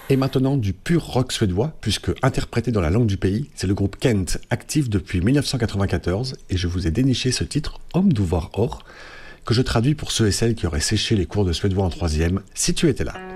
Et maintenant du pur rock suédois, puisque interprété dans la langue du pays, c'est le groupe Kent, actif depuis 1994, et je vous ai déniché ce titre, Homme d'Uvar Or, que je traduis pour ceux et celles qui auraient séché les cours de suédois en troisième, si tu étais là.